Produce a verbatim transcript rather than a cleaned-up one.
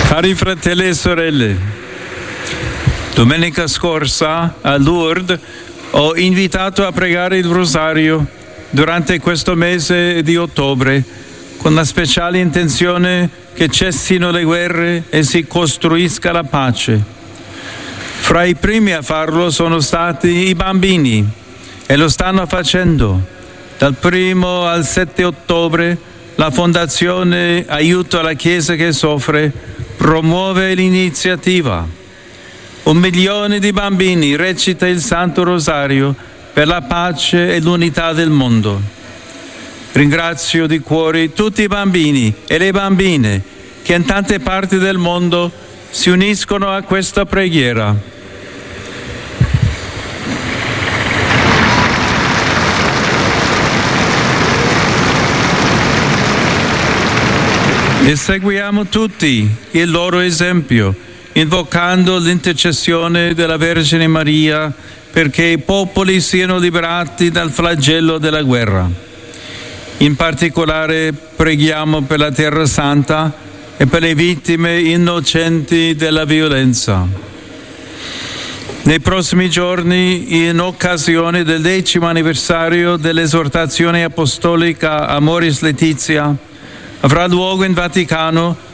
Cari fratelli e sorelle, domenica scorsa a Lourdes ho invitato a pregare il rosario durante questo mese di ottobre con la speciale intenzione che cessino le guerre e si costruisca la pace. Fra i primi a farlo sono stati i bambini e lo stanno facendo. Dal primo al sette ottobre la Fondazione Aiuto alla Chiesa che soffre promuove l'iniziativa. Un milione di bambini recita il Santo Rosario per la pace e l'unità del mondo. Ringrazio di cuore tutti i bambini e le bambine che in tante parti del mondo si uniscono a questa preghiera. E seguiamo tutti il loro esempio, invocando l'intercessione della Vergine Maria perché i popoli siano liberati dal flagello della guerra. In particolare preghiamo per la Terra Santa e per le vittime innocenti della violenza. Nei prossimi giorni, in occasione del decimo anniversario dell'esortazione apostolica Amoris Laetitia, avrà luogo in Vaticano